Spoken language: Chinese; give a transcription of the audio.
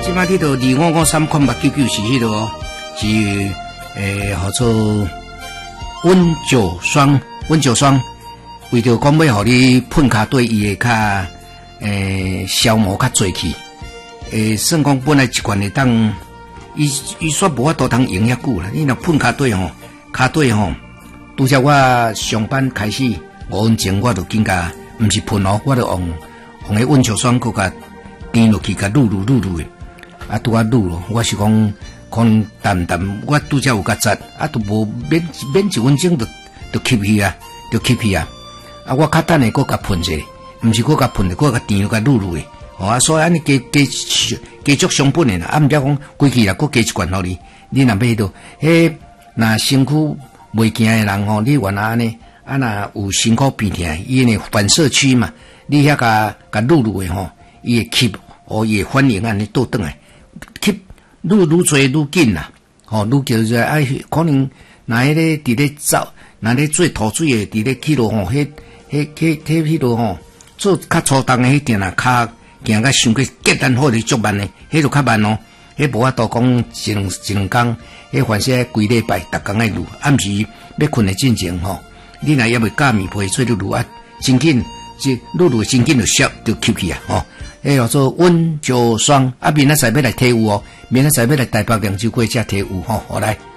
即摆迄个2553款899是迄个哦，是号做温酒霜，为着讲要互你喷骹对伊会较消磨较侪去，算讲本来一罐会当，伊煞无法度通用遐久啦。你若喷骹对吼，骹对吼，拄则我上班开始5分钟，我就紧甲，毋是喷哦，我就用迄温酒霜搁甲掂落去，甲撸的。啊，拄啊撸咯，我是讲可能淡，我拄则有甲扎，啊，都无免1分钟就吸去啊，啊，我较等下搁甲喷者，毋是搁甲喷的，搁甲掂甲撸的，啊，所以安尼加足成本的啦，啊，毋则讲规气啦，搁加一罐互你，你若买到，若身躯袂惊的人吼，你原来安尼，啊，若有身躯变疼，伊呢反射区嘛，你遐甲撸的吼，伊会吸，伊会反应安尼倒转来。吸愈侪愈紧啦，愈叫做可能若迄个伫咧走，若咧做吐水诶，伫咧去落吼，迄落吼，做较粗重诶，迄定啊骹行甲伤过极难好哩足慢诶，迄就较慢哦，迄无法度讲一两工，迄凡是规礼拜逐工爱撸，啊毋是要困诶进前吼，你若抑未加棉被做撸啊，真紧即撸真紧就烧就吸去啊，吼。叫做温酒霜，啊，明仔载要来体有哦，明仔载要来台北凉州过才体有吼，好来。